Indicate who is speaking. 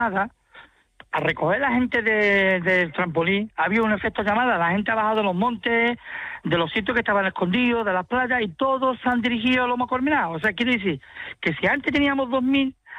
Speaker 1: a recoger la gente del trampolín, había un efecto llamada, la gente ha bajado de los montes, de los sitios que estaban escondidos, de las playas, y todos se han dirigido a Loma Colmenada. O sea, quiere decir que si antes teníamos 2000,